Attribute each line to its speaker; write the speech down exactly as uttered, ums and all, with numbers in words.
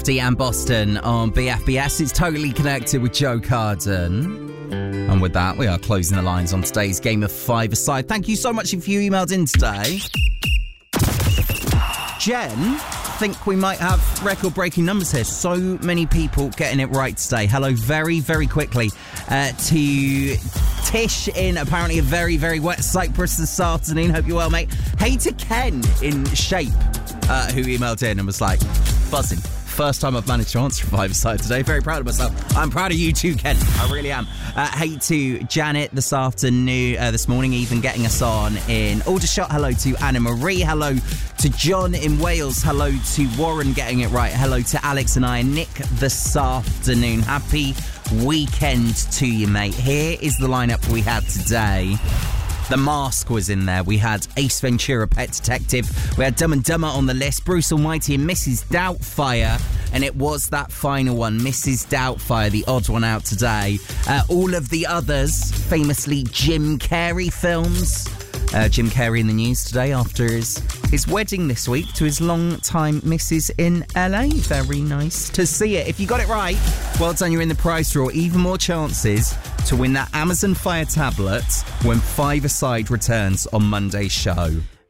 Speaker 1: and Boston on B F B S. It's Totally Connected with Joe Carden. And with that, we are closing the lines on today's Game of Five Aside. Thank you so much if you emailed in today. Jen, I think we might have record-breaking numbers here. So many people getting it right today. Hello, very, very quickly uh, to Tish in apparently a very, very wet Cyprus this afternoon. Hope you're well, mate. Hey to Ken in Shape, uh, who emailed in and was like, buzzing. First time I've managed to answer a five-a-side today. Very proud of myself. I'm proud of you too, Ken. I really am. Uh, hey to Janet this afternoon, uh, this morning, even getting us on in Aldershot. Hello to Anna Marie. Hello to John in Wales. Hello to Warren getting it right. Hello to Alex and I and Nick this afternoon. Happy weekend to you, mate. Here is the lineup we had today. The Mask was in there. We had Ace Ventura, Pet Detective. We had Dumb and Dumber on the list. Bruce Almighty and Missus Doubtfire. And it was that final one, Missus Doubtfire, the odd one out today. Uh, all of the others, famously Jim Carrey films. Uh, Jim Carrey in the news today after his, his wedding this week to his long-time missus in L A. Very nice to see it. If you got it right, well done, you're in the prize draw. Even more chances to win that Amazon Fire tablet when Five Aside returns on Monday's show.